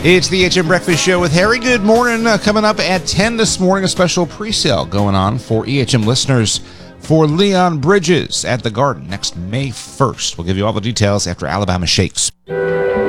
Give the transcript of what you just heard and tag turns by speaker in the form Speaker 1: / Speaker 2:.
Speaker 1: It's the HM Breakfast Show with Harry. Good morning. Coming up at 10 this morning, a special pre-sale going on for EHM listeners for Leon Bridges at the Garden next May 1st. We'll give you all the details after Alabama Shakes.